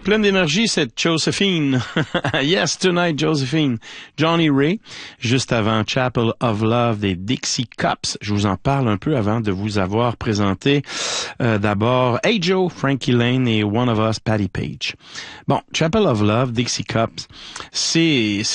Pleine d'énergie, cette Josephine. Yes, Tonight, Josephine. Johnny Ray, juste avant Chapel of Love des Dixie Cups. Je vous en parle un peu avant de vous avoir présenté d'abord Hey Joe, Frankie Lane et One of Us, Patty Page. Bon, Chapel of Love, Dixie Cups, c'est